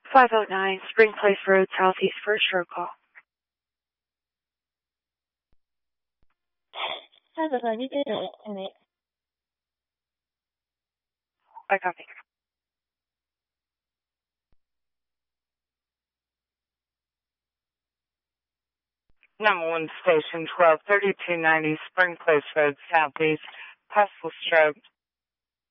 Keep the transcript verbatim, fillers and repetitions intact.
five oh nine Spring Place Road, Southeast, first row call. Hi, the phone. You did it, and it. I copy. Number one station, twelve thirty-two ninety Spring Place Road, Southeast, possible stroke.